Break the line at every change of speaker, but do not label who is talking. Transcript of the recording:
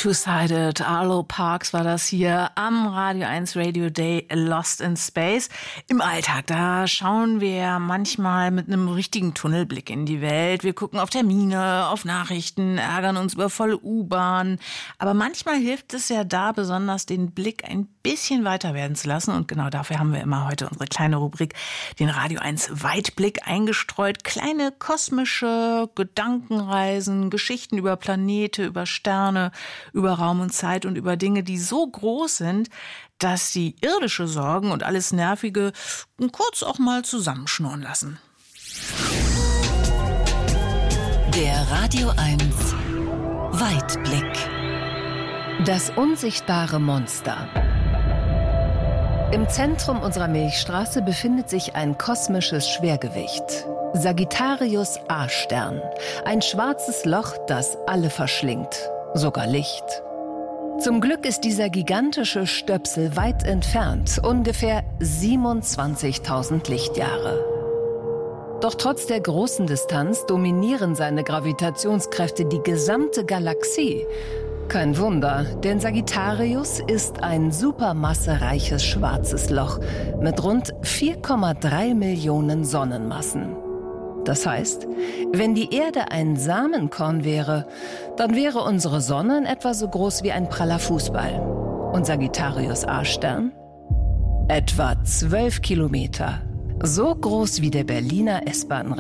Two-Sided, Arlo Parks war das hier am Radio 1 Radio Day Lost in Space. Im Alltag, da schauen wir manchmal mit einem richtigen Tunnelblick in die Welt. Wir gucken auf Termine, auf Nachrichten, ärgern uns über volle U-Bahn. Aber manchmal hilft es ja da besonders, den Blick ein bisschen weiter werden zu lassen. Und genau dafür haben wir immer heute unsere kleine Rubrik, den Radio 1 Weitblick, eingestreut. Kleine kosmische Gedankenreisen, Geschichten über Planete, über Sterne, über Raum und Zeit und über Dinge, die so groß sind, dass sie irdische Sorgen und alles Nervige kurz auch mal zusammenschnurren lassen.
Der Radio 1 Weitblick. Das unsichtbare Monster. Im Zentrum unserer Milchstraße befindet sich ein kosmisches Schwergewicht. Sagittarius A-Stern. Ein schwarzes Loch, das alle verschlingt. Sogar Licht. Zum Glück ist dieser gigantische Stöpsel weit entfernt, ungefähr 27.000 Lichtjahre. Doch trotz der großen Distanz dominieren seine Gravitationskräfte die gesamte Galaxie. Kein Wunder, denn Sagittarius ist ein supermassereiches schwarzes Loch mit rund 4,3 Millionen Sonnenmassen. Das heißt, wenn die Erde ein Samenkorn wäre, dann wäre unsere Sonne in etwa so groß wie ein praller Fußball. Und Sagittarius A-Stern? Etwa 12 Kilometer. So groß wie der Berliner S-Bahn-Ring.